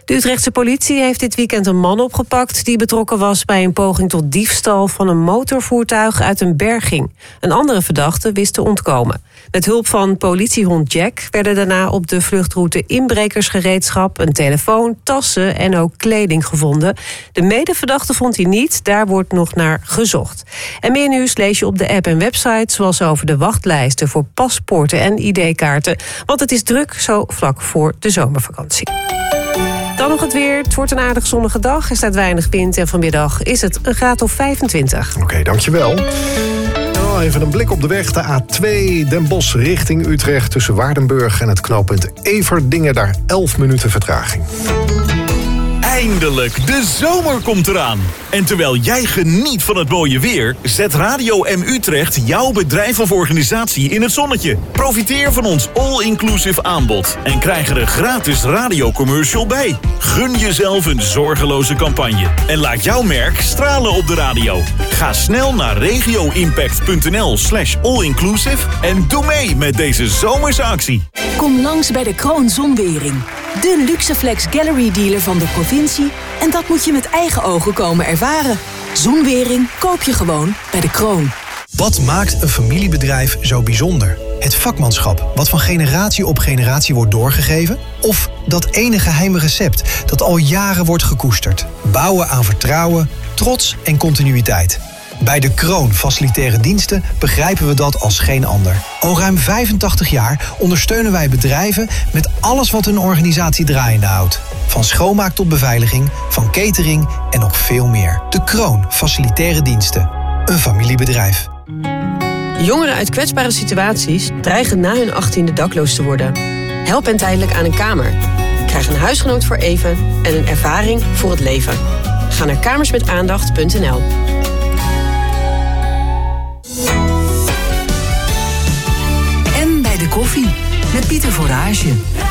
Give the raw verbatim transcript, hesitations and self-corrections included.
De Utrechtse politie heeft dit weekend een man opgepakt die betrokken was bij een poging tot diefstal van een motorvoertuig uit een berging. Een andere verdachte wist te ontkomen. Met hulp van politiehond Jack werden daarna op de vluchtroute inbrekersgereedschap, een telefoon, tassen en ook kleding gevonden. De medeverdachte vond hij niet, daar wordt nog naar gezocht. En meer nieuws lees je op de app en website, zoals over de wachtlijsten voor paspoorten en I D-kaarten. Want het is druk zo vlak voor de zomervakantie. Dan nog het weer. Het wordt een aardig zonnige dag. Er staat weinig wind en vanmiddag is het een graad of vijfentwintig. Oké, okay, dankjewel. Nou, even een blik op de weg. De A twee Den Bosch richting Utrecht tussen Waardenburg en het knooppunt Everdingen. Daar elf minuten vertraging. Eindelijk, de zomer komt eraan. En terwijl jij geniet van het mooie weer, zet Radio M Utrecht jouw bedrijf of organisatie in het zonnetje. Profiteer van ons all-inclusive aanbod en krijg er een gratis radiocommercial bij. Gun jezelf een zorgeloze campagne en laat jouw merk stralen op de radio. Ga snel naar regioimpact.nl slash allinclusive en doe mee met deze zomerse actie. Kom langs bij de Kroon Zonwering. De Luxeflex Gallery dealer van de provincie. En dat moet je met eigen ogen komen ervaren. Zonwering koop je gewoon bij de Kroon. Wat maakt een familiebedrijf zo bijzonder? Het vakmanschap, wat van generatie op generatie wordt doorgegeven? Of dat ene geheime recept dat al jaren wordt gekoesterd? Bouwen aan vertrouwen, trots en continuïteit. Bij de Kroon Facilitaire Diensten begrijpen we dat als geen ander. Al ruim vijfentachtig jaar ondersteunen wij bedrijven met alles wat hun organisatie draaiende houdt. Van schoonmaak tot beveiliging, van catering en nog veel meer. De Kroon Facilitaire Diensten. Een familiebedrijf. Jongeren uit kwetsbare situaties dreigen na hun achttiende dakloos te worden. Help hen tijdelijk aan een kamer. Krijg een huisgenoot voor even en een ervaring voor het leven. Ga naar kamersmetaandacht punt n l. En bij de koffie met Pieter Voorage.